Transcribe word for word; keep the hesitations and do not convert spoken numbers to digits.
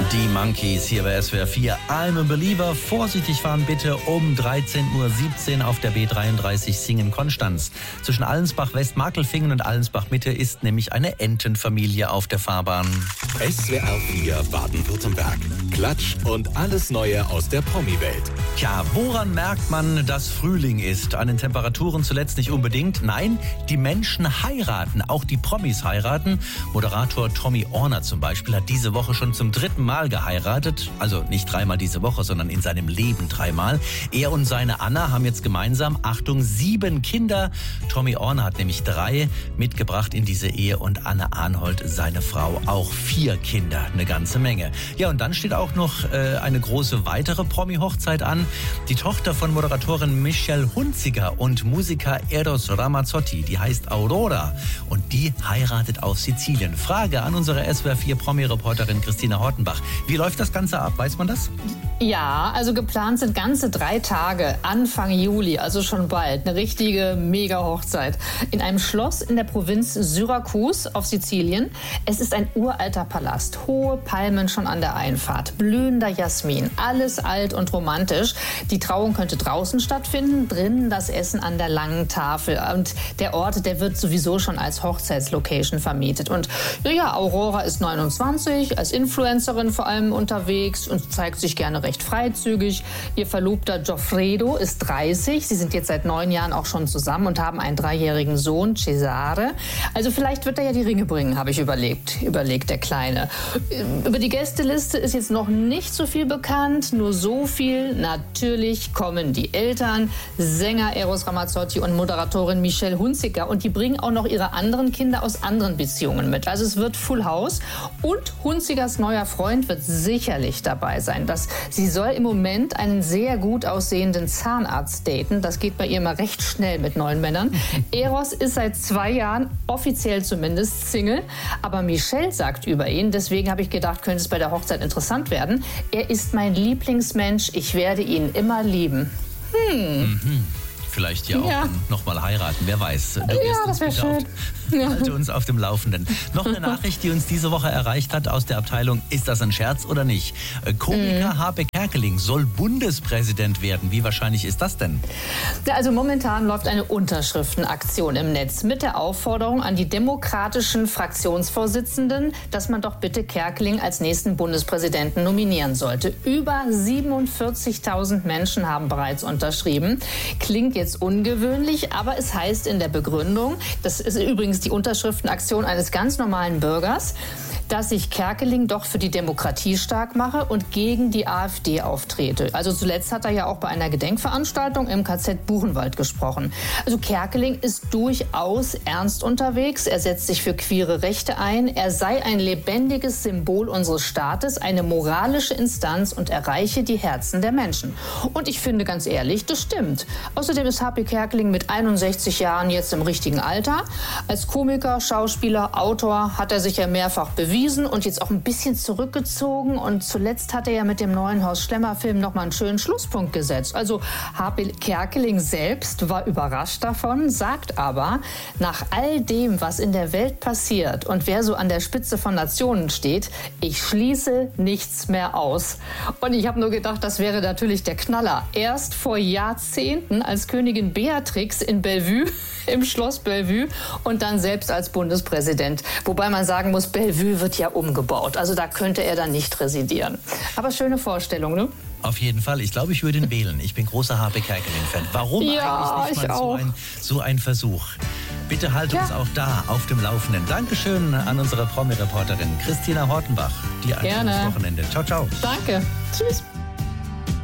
Die Monkeys hier bei S W R vier. I'm a Believer. Vorsichtig fahren bitte um dreizehn Uhr siebzehn auf der B dreiunddreißig Singen-Konstanz. Zwischen Allensbach-West-Markelfingen und Allensbach-Mitte ist nämlich eine Entenfamilie auf der Fahrbahn. S W R vier Baden-Württemberg. Klatsch und alles Neue aus der Promi-Welt. Tja, woran merkt man, dass Frühling ist? An den Temperaturen zuletzt nicht unbedingt. Nein, die Menschen heiraten. Auch die Promis heiraten. Moderator Tommy Orner zum Beispiel hat diese Woche schon zum dritten Mal geheiratet. Also nicht dreimal diese Woche, sondern in seinem Leben dreimal. Er und seine Anna haben jetzt gemeinsam, Achtung, sieben Kinder. Tommy Orner hat nämlich drei mitgebracht in diese Ehe und Anne Arnhold, seine Frau, auch vier Kinder. Eine ganze Menge. Ja, und dann steht auch noch äh, eine große weitere Promi-Hochzeit an. Die Tochter von Moderatorin Michelle Hunziker und Musiker Eros Ramazzotti, die heißt Aurora und die heiratet auf Sizilien. Frage an unsere S W R vier Promi-Reporterin Christina Hortenbach. Wie läuft das Ganze ab? Weiß man das? Ja, also geplant sind ganze drei Tage, Anfang Juli, also schon bald. Eine richtige Mega-Hochzeit. In einem Schloss in der Provinz Syrakus auf Sizilien. Es ist ein uralter Palast. Hohe Palmen schon an der Einfahrt. Blühender Jasmin. Alles alt und romantisch. Die Trauung könnte draußen stattfinden, drinnen das Essen an der langen Tafel. Und der Ort, der wird sowieso schon als Hochzeitslocation vermietet. Und ja, Aurora ist neunundzwanzig, als Influencerin vor allem unterwegs und zeigt sich gerne recht freizügig. Ihr Verlobter Goffredo ist dreißig. Sie sind jetzt seit neun Jahren auch schon zusammen und haben einen dreijährigen Sohn, Cesare. Also vielleicht wird er ja die Ringe bringen, habe ich überlegt, überlegt der Kleine. Über die Gästeliste ist jetzt noch nicht so viel bekannt, nur so viel. Natürlich kommen die Eltern, Sänger Eros Ramazzotti und Moderatorin Michelle Hunziker. Und die bringen auch noch ihre anderen Kinder aus anderen Beziehungen mit. Also es wird Full House. Und Hunzikers neuer Freund wird sicherlich dabei sein. Das, sie soll im Moment einen sehr gut aussehenden Zahnarzt daten. Das geht bei ihr immer recht schnell mit neuen Männern. Eros ist seit zwei Jahren, offiziell zumindest, Single. Aber Michelle sagt über ihn, deswegen habe ich gedacht, könnte es bei der Hochzeit interessant werden. Er ist mein Lieblingsmensch. Ich werde ihn immer lieben. Hm. Mhm. Vielleicht ja auch Ja. noch mal heiraten, wer weiß. Du Ja, wirst das uns wäre bitte schön. auf- Ja. Halte uns auf dem Laufenden. Noch eine Nachricht, die uns diese Woche erreicht hat aus der Abteilung, ist das ein Scherz oder nicht? Äh, Komiker Mhm. Harpe Kerkeling soll Bundespräsident werden. Wie wahrscheinlich ist das denn? Ja, also momentan läuft eine Unterschriftenaktion im Netz mit der Aufforderung an die demokratischen Fraktionsvorsitzenden, dass man doch bitte Kerkeling als nächsten Bundespräsidenten nominieren sollte. Über siebenundvierzigtausend Menschen haben bereits unterschrieben. Klingt jetzt ungewöhnlich, aber es heißt in der Begründung, das ist übrigens die Unterschriftenaktion eines ganz normalen Bürgers, dass ich Kerkeling doch für die Demokratie stark mache und gegen die AfD auftrete. Also zuletzt hat er ja auch bei einer Gedenkveranstaltung im K Z Buchenwald gesprochen. Also Kerkeling ist durchaus ernst unterwegs. Er setzt sich für queere Rechte ein. Er sei ein lebendiges Symbol unseres Staates, eine moralische Instanz und erreiche die Herzen der Menschen. Und ich finde ganz ehrlich, das stimmt. Außerdem ist Harpe Kerkeling mit einundsechzig Jahren jetzt im richtigen Alter. Als Komiker, Schauspieler, Autor hat er sich ja mehrfach bewiesen und jetzt auch ein bisschen zurückgezogen. Und zuletzt hat er ja mit dem neuen Horst Schlemmer-Film noch mal einen schönen Schlusspunkt gesetzt. Also Harpe Kerkeling selbst war überrascht davon, sagt aber, nach all dem, was in der Welt passiert und wer so an der Spitze von Nationen steht, ich schließe nichts mehr aus. Und ich habe nur gedacht, das wäre natürlich der Knaller. Erst vor Jahrzehnten als Königin Beatrix in Bellevue, im Schloss Bellevue und dann selbst als Bundespräsident. Wobei man sagen muss, Bellevue wird ja umgebaut. Also da könnte er dann nicht residieren. Aber schöne Vorstellung, ne? Auf jeden Fall. Ich glaube, ich würde ihn wählen. Ich bin großer Harpe Kerkeling-Fan. Warum Ja, eigentlich nicht ich mal so auch. ein, so ein Versuch? Bitte halt uns Ja. auch da auf dem Laufenden. Dankeschön an unsere Promi-Reporterin Christina Hortenbach. Dir ein Gerne. schönes Wochenende. Ciao, ciao. Danke. Tschüss.